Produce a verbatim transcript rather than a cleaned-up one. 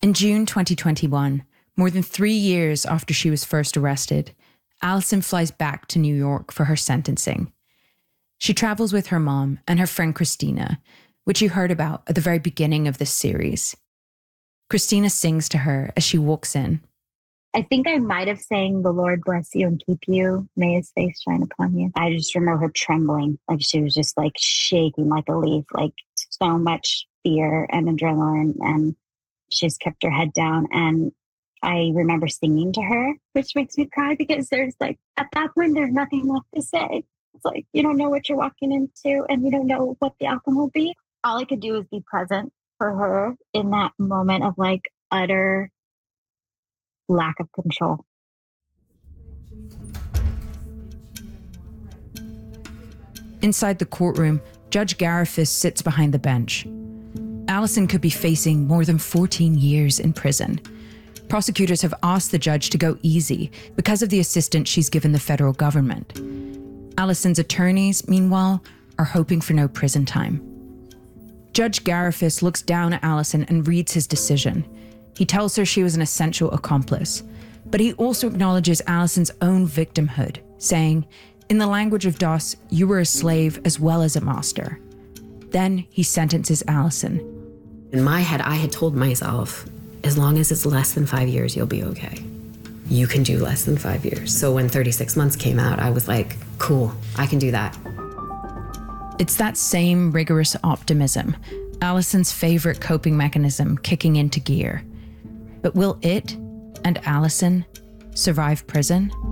In June twenty twenty-one, more than three years after she was first arrested, Alison flies back to New York for her sentencing. She travels with her mom and her friend Christina, which you heard about at the very beginning of this series. Christina sings to her as she walks in. I think I might have sang "The Lord bless you and keep you. May his face shine upon you." I just remember her trembling, like she was just like shaking like a leaf, like so much fear and adrenaline, and she just kept her head down. And I remember singing to her, which makes me cry because there's like, at that point, there's nothing left to say. It's like, you don't know what you're walking into and you don't know what the outcome will be. All I could do is be present for her in that moment of like utter lack of control. Inside the courtroom, Judge Garifas sits behind the bench. Alison could be facing more than fourteen years in prison. Prosecutors have asked the judge to go easy because of the assistance she's given the federal government. Alison's attorneys, meanwhile, are hoping for no prison time. Judge Garifas looks down at Alison and reads his decision. He tells her she was an essential accomplice, but he also acknowledges Alison's own victimhood, saying, "In the language of Doss, you were a slave as well as a master." Then he sentences Alison. In my head, I had told myself, as long as it's less than five years, you'll be okay. You can do less than five years. So when thirty-six months came out, I was like, cool, I can do that. It's that same rigorous optimism, Alison's favorite coping mechanism, kicking into gear. But will it and Alison survive prison?